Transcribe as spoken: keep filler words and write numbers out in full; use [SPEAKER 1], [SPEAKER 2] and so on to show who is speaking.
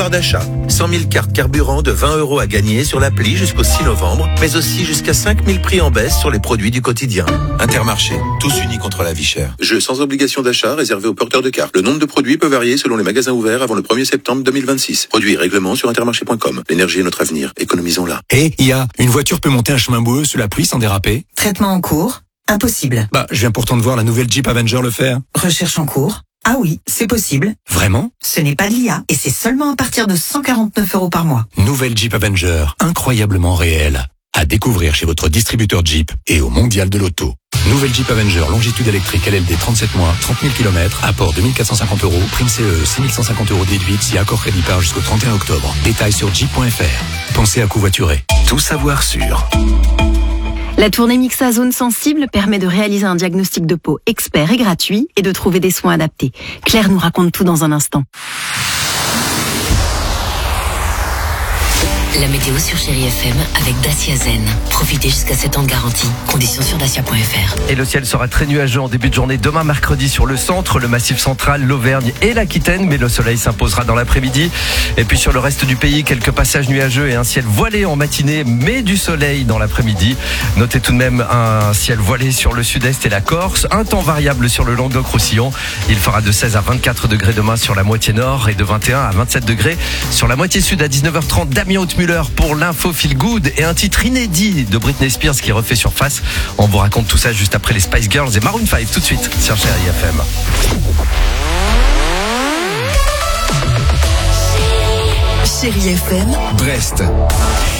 [SPEAKER 1] d'achat. cent mille cartes carburant de vingt euros à gagner sur l'appli jusqu'au six novembre, mais aussi jusqu'à cinq mille prix en baisse sur les produits du quotidien. Intermarché, tous unis contre la vie chère. Jeu sans obligation d'achat réservé aux porteurs de cartes. Le nombre de produits peut varier selon les magasins ouverts avant le premier septembre deux mille vingt-six. Produits et règlements sur intermarché point com. L'énergie est notre avenir. Économisons-la.
[SPEAKER 2] Et il y a une voiture peut monter un chemin boueux sous la pluie sans déraper.
[SPEAKER 3] Traitement en cours. Impossible.
[SPEAKER 2] Bah, je viens pourtant de voir la nouvelle Jeep Avenger le faire.
[SPEAKER 3] Recherche en cours. Ah oui, c'est possible.
[SPEAKER 2] Vraiment?
[SPEAKER 3] Ce n'est pas de l'I A et c'est seulement à partir de cent quarante-neuf euros par mois.
[SPEAKER 2] Nouvelle Jeep Avenger, incroyablement réelle. À découvrir chez votre distributeur Jeep et au Mondial de l'Auto. Nouvelle Jeep Avenger, longitude électrique, L L D trente-sept mois, trente mille kilomètres, apport deux mille quatre cent cinquante euros, prime C E, six mille cent cinquante euros déduite si accord crédit par jusqu'au trente et un octobre. Détails sur jeep point f r. Pensez à covoiturer. Tout savoir sur.
[SPEAKER 4] La tournée Mixa Zone Sensible permet de réaliser un diagnostic de peau expert et gratuit et de trouver des soins adaptés. Claire nous raconte tout dans un instant.
[SPEAKER 5] La météo sur Chérie F M avec Dacia Zen. Profitez jusqu'à sept ans de garantie. Conditions sur dacia point f r.
[SPEAKER 6] Et le ciel sera très nuageux en début de journée demain mercredi sur le centre, le Massif central, l'Auvergne et l'Aquitaine, mais le soleil s'imposera dans l'après-midi. Et puis sur le reste du pays, quelques passages nuageux et un ciel voilé en matinée, mais du soleil dans l'après-midi. Notez tout de même un ciel voilé sur le sud-est et la Corse, un temps variable sur le Languedoc-Roussillon. Il fera de seize à vingt-quatre degrés demain sur la moitié nord et de vingt et un à vingt-sept degrés sur la moitié sud. À dix-neuf heures trente, Damien Haute-Muller pour l'info Feel Good et un titre inédit de Britney Spears qui refait surface. On vous raconte tout ça juste après les Spice Girls et Maroon cinq tout de suite sur Chérie F M.
[SPEAKER 5] Chérie F M
[SPEAKER 2] Brest.